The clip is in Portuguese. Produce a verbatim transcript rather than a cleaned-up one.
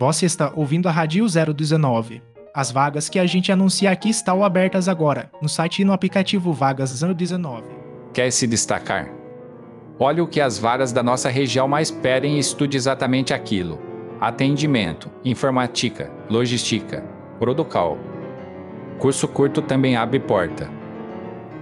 Você está ouvindo a Rádio zero dezenove. As vagas que a gente anuncia aqui estão abertas agora, no site e no aplicativo Vagas zero dezenove. Quer se destacar? Olhe o que as vagas da nossa região mais pedem e estude exatamente aquilo. Atendimento, informática, logística, Producal. Curso curto também abre porta.